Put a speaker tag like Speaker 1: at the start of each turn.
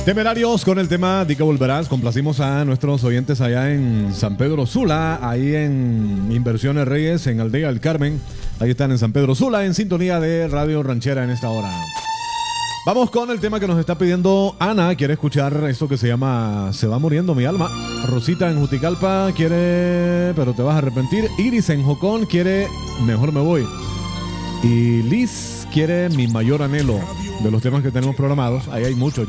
Speaker 1: Temerarios con el tema Di que volverás. Complacimos a nuestros oyentes allá en San Pedro Sula, ahí en Inversiones Reyes, en Aldea del Carmen. Ahí están en San Pedro Sula, en sintonía de Radio Ranchera en esta hora. Vamos con el tema que nos está pidiendo Ana. Quiere escuchar esto que se llama Se va muriendo mi alma. Rosita en Juticalpa quiere Pero te vas a arrepentir. Iris en Jocón quiere Mejor me voy. Y Liz quiere Mi mayor anhelo. De los temas que tenemos programados, ahí hay muchos.